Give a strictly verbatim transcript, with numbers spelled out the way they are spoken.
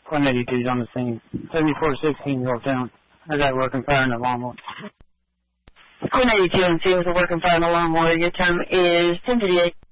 Quinn eighty-two's on the scene. seventy-four sixteen Yorktown. I got working fire in the lawnmower. Quinn eighty-two on the scene with a working fire in the lawnmower. Your time is ten fifty-eight.